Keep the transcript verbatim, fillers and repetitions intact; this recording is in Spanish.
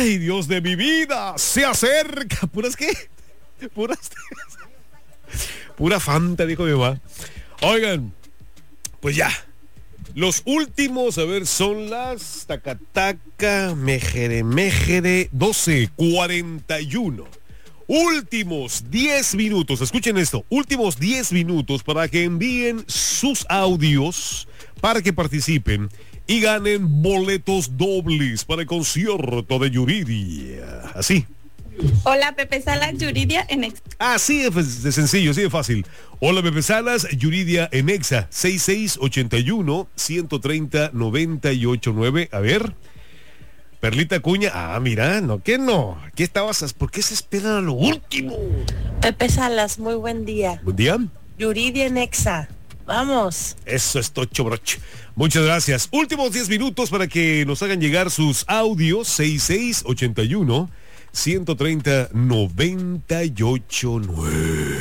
Ay, Dios de mi vida, se acerca. ¿Puras qué? Puras... Pura fanta, dijo mi mamá. Oigan, pues ya. Los últimos, a ver, son las tacataca, mejere, mejere, doce cuarenta y uno. Últimos diez minutos, escuchen esto, últimos diez minutos para que envíen sus audios, para que participen y ganen boletos dobles para el concierto de Yuridia. Así. Hola, Pepe Salas, Yuridia en Exa. Así de, de sencillo, así de fácil. Hola, Pepe Salas, Yuridia en Exa, seis seis ocho uno, uno tres cero, nueve ocho nueve. A ver. Perlita Cuña, ah, mira, no, que no. ¿Qué estabas? ¿Por qué se esperan a lo último? Pepe Salas, muy buen día. Buen día. Yuridia en Exa. Vamos. Eso es tocho broche. Muchas gracias. Últimos diez minutos para que nos hagan llegar sus audios. seis seis ocho uno, uno tres cero, nueve ocho nueve.